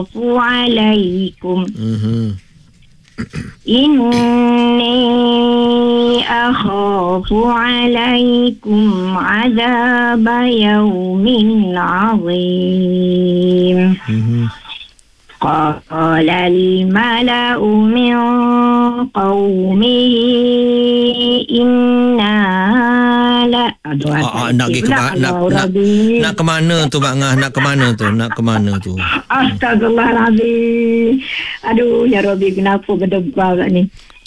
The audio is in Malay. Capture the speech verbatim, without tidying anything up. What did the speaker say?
عليكم Mhm. إني أخاف عليكم عذاب يوم عظيم. Mhm. قال الملأ من قومه إنا لا aduh Ah, ah, nak pergi ke ma- nak, nak, nak ke mana tu Mak Ngah? Nak ke mana tu? Nak ke mana tu? Astagfirullahaladzim. Aduh ya Rabbi, kenapa berdebar kat ni?